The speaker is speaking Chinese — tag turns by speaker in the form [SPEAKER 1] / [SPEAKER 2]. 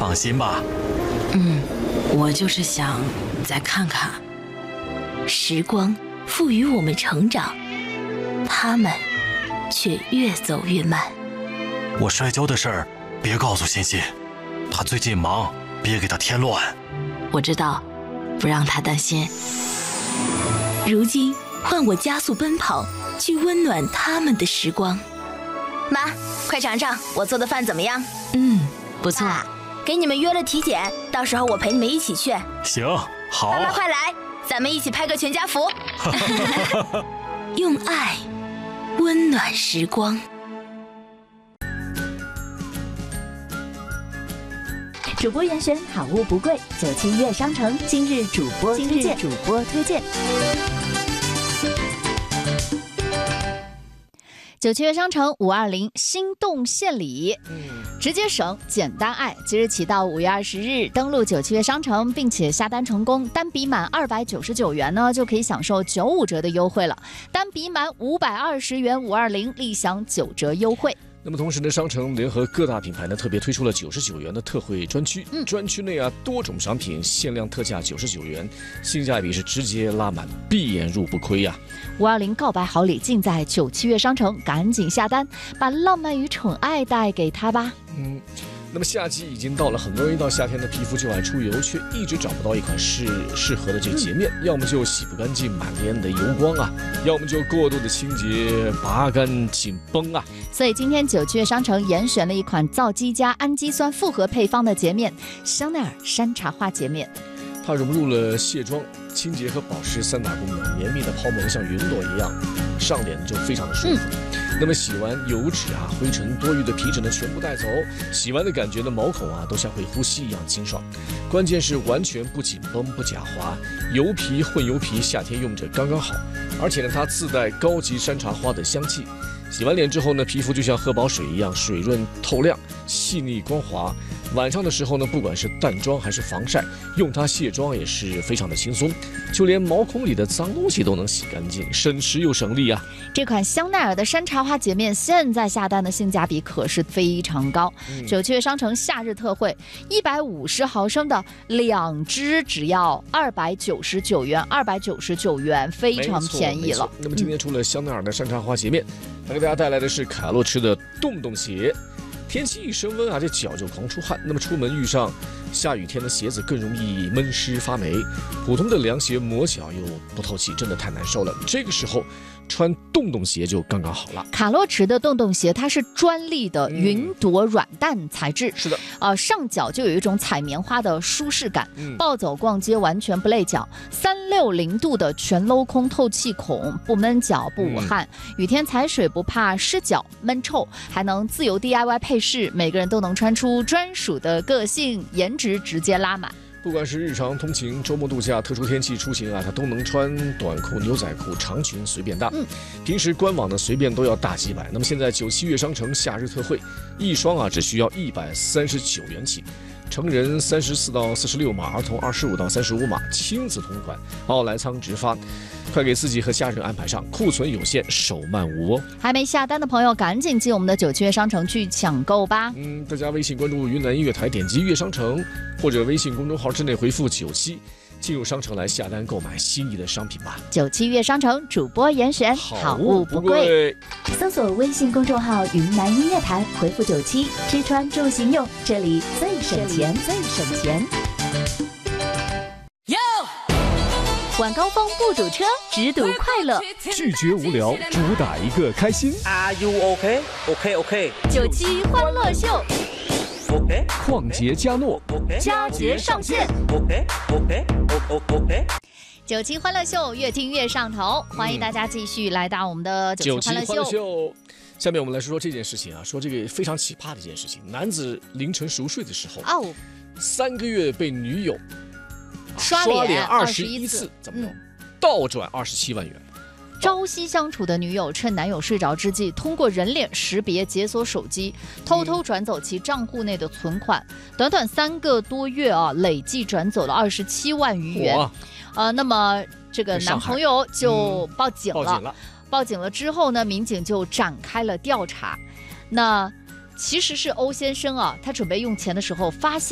[SPEAKER 1] 放心吧。
[SPEAKER 2] 我就是想再看看。时光赋予我们成长，他们却越走越慢。
[SPEAKER 1] 我摔跤的事儿别告诉欣欣，他最近忙，别给他添乱。
[SPEAKER 2] 我知道，不让他担心。如今换我加速奔跑，去温暖他们的时光。
[SPEAKER 3] 妈，快尝尝我做的饭怎么样？
[SPEAKER 2] 不错。
[SPEAKER 3] 给你们约了体检，到时候我陪你们一起去。
[SPEAKER 1] 行，好。
[SPEAKER 3] 爸妈快来，咱们一起拍个全家福。
[SPEAKER 2] 用爱温暖时光。
[SPEAKER 4] 主播严选，好物不贵，97悦商城今日主播推荐。97悦商城520心动献礼，直接省简单爱。即日起到5月20日登录97悦商城，并且下单成功，单笔满299元呢，就可以享受95折的优惠了。单笔满520元520立享9折优惠。
[SPEAKER 5] 那么同时呢，商城联合各大品牌呢，特别推出了99元的特惠专区。专区内啊，多种商品限量特价99元，性价比是直接拉满，闭眼入不亏呀。
[SPEAKER 4] 520告白好礼尽在97悦商城，赶紧下单，把浪漫与宠爱带给他吧。
[SPEAKER 5] 那么夏季已经到了，很多人一到夏天的皮肤就爱出油，却一直找不到一款适合的这个洁面，要么就洗不干净，满脸的油光啊，要么就过度的清洁，拔干紧绷啊。
[SPEAKER 4] 所以今天97悦商城严选了一款皂基加氨基酸复合配方的洁面——香奈儿山茶花洁面。
[SPEAKER 5] 它融入了卸妆、清洁和保湿3大功能，绵密的泡沫像云朵一样，上脸就非常的舒服。那么洗完油脂啊、灰尘、多余的皮脂呢，全部带走。洗完的感觉呢，毛孔啊都像会呼吸一样清爽。关键是完全不紧绷、不假滑，油皮混油皮，夏天用着刚刚好。而且呢，它自带高级山茶花的香气。洗完脸之后呢，皮肤就像喝饱水一样水润透亮、细腻光滑。晚上的时候呢，不管是淡妆还是防晒，用它卸妆也是非常的轻松，就连毛孔里的脏东西都能洗干净，省时又省力啊。
[SPEAKER 4] 这款香奈儿的山茶花洁面现在下单的性价比可是非常高。97悦商城夏日特惠，150毫升的2支只要299元，299元非常便宜了。
[SPEAKER 5] 那么今天除了香奈儿的山茶花洁面，给大家带来的是卡洛驰的洞洞鞋。天气一升温啊，这脚就狂出汗。那么出门遇上下雨天的鞋子更容易闷湿发霉，普通的凉鞋磨脚又不透气，真的太难受了。这个时候穿洞洞鞋就刚刚好了。
[SPEAKER 4] 卡洛驰的洞洞鞋它是专利的云朵软蛋材质，
[SPEAKER 5] 是的，
[SPEAKER 4] 上脚就有一种踩棉花的舒适感，暴走逛街完全不累脚，360度的全镂空透气孔，不闷脚不捂汗，雨天踩水不怕湿脚闷臭，还能自由 DIY 配饰，每个人都能穿出专属的个性，颜值直接拉满。
[SPEAKER 5] 不管是日常通勤、周末度假、特殊天气出行啊，它都能穿短裤、牛仔裤、长裙随便搭。平时官网的随便都要大几百。那么现在97悦商城夏日特惠，一双啊只需要139元起。成人34到46码，儿童25到35码，亲子同款，奥莱仓直发。快给自己和家人安排上，库存有限，手慢无哦。
[SPEAKER 4] 还没下单的朋友，赶紧进我们的97悦商城去抢购吧。
[SPEAKER 5] 大家微信关注云南音乐台，点击悦商城，或者微信公众号之内回复97，进入商城来下单购买心仪的商品吧。
[SPEAKER 4] 97悦商城主播严选，好物不贵。搜索微信公众号云南音乐台，回复97，吃穿住行用，这里最省钱，最省钱。晚高峰不堵车，只堵快乐。
[SPEAKER 5] 拒绝无聊，主打一个开心。
[SPEAKER 6] Are you OK? OK OK。
[SPEAKER 4] 97欢乐秀。
[SPEAKER 6] OK。
[SPEAKER 5] 旷杰嘉诺。
[SPEAKER 4] 佳节上线。
[SPEAKER 6] OK OK OK。
[SPEAKER 4] 97欢乐秀，越听越上头。欢迎大家继续来到我们的97欢乐秀。
[SPEAKER 5] 下面我们来说说这件事情啊，说这个非常奇葩的一件事情。男子凌晨熟睡的时候，3个月被女友刷脸21次，怎么弄？倒转27万元。
[SPEAKER 4] 朝夕相处的女友趁男友睡着之际，通过人脸识别解锁手机，偷偷转走其账户内的存款。短短3个多月啊，累计转走了27万余元。那么这个男朋友就报警了。报警了之后呢，民警就展开了调查。那其实是欧先生啊，他准备用钱的时候发现